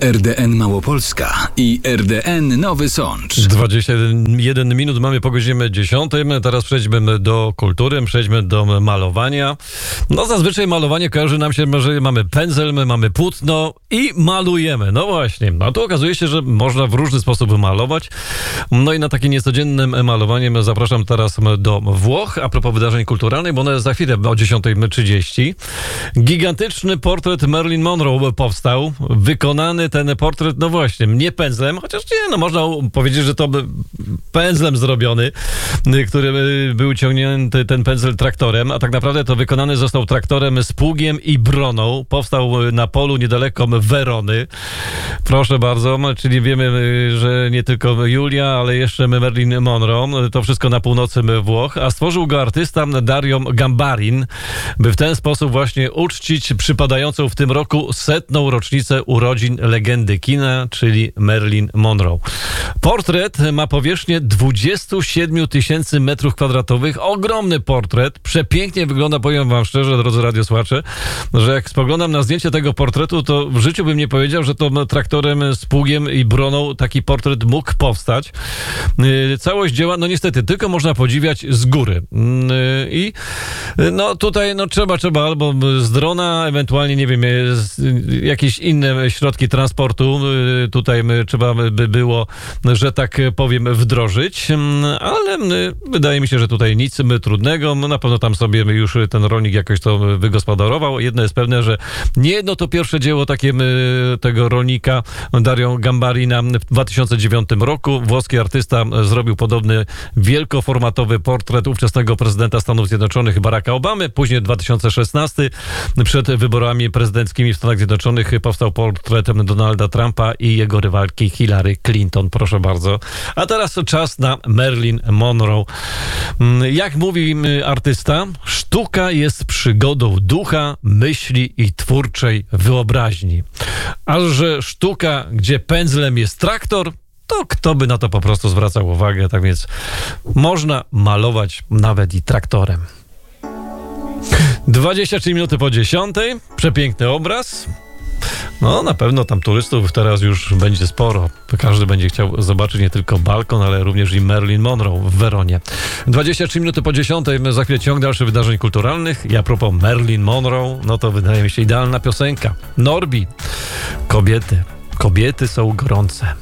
RDN Małopolska i RDN Nowy Sącz. 21 minut mamy po godzinie 10. Teraz przejdźmy do kultury, przejdźmy do malowania. No zazwyczaj malowanie kojarzy nam się, że mamy pędzel, my mamy płótno i malujemy. No właśnie, no to okazuje się, że można w różny sposób malować. No i na takie niecodzienne malowanie zapraszam teraz do Włoch. A propos wydarzeń kulturalnych, bo one za chwilę o 10:30. Gigantyczny portret Marilyn Monroe powstał. Wykonany ten portret, no właśnie, nie pędzlem, chociaż nie, no można powiedzieć, że to pędzlem zrobiony, który był ciągnięty ten pędzel traktorem, a tak naprawdę to wykonany został traktorem z pługiem i broną. Powstał na polu niedaleko Werony. Proszę bardzo, czyli wiemy, że nie tylko Julia, ale jeszcze Marilyn Monroe. To wszystko na północy Włoch, a stworzył go artysta Dario Gambarin, by w ten sposób właśnie uczcić przypadającą w tym roku 100. rocznicę urodzin legendy kina, czyli Marilyn Monroe. Portret ma powierzchnię 27 000 metrów kwadratowych. Ogromny portret. Przepięknie wygląda, powiem wam szczerze, drodzy radiosłuchacze, że jak spoglądam na zdjęcie tego portretu, to w życiu bym nie powiedział, że to traktorem z pługiem i broną taki portret mógł powstać. Całość dzieła, no niestety, tylko można podziwiać z góry. I no tutaj, no trzeba albo z drona, ewentualnie, nie wiem, jakieś inne środki transportu tutaj trzeba by było, że tak powiem, wdrożyć, ale wydaje mi się, że tutaj nic trudnego. Na pewno tam sobie już ten rolnik jakoś to wygospodarował. Jedno jest pewne, że nie jedno to pierwsze dzieło takie tego rolnika Dario Gambarina. W 2009 roku włoski artysta zrobił podobny wielkoformatowy portret ówczesnego prezydenta Stanów Zjednoczonych Baracka Obamy. Później w 2016 przed wyborami prezydenckimi w Stanach Zjednoczonych powstał portret Donalda Trumpa i jego rywalki Hillary Clinton. Proszę bardzo. A teraz czas na Marilyn Monroe. Jak mówi artysta, sztuka jest przygodą ducha, myśli i twórczej wyobraźni. A że sztuka, gdzie pędzlem jest traktor, to kto by na to po prostu zwracał uwagę. Tak więc można malować nawet i traktorem. 23 minuty po 10. Przepiękny obraz. No na pewno tam turystów teraz już będzie sporo. Każdy będzie chciał zobaczyć nie tylko balkon, ale również i Marilyn Monroe w Weronie. 23 minuty po 10. Za chwilę ciąg dalszych wydarzeń kulturalnych. I a propos Marilyn Monroe, no to wydaje mi się idealna piosenka. Norbi. Kobiety są gorące.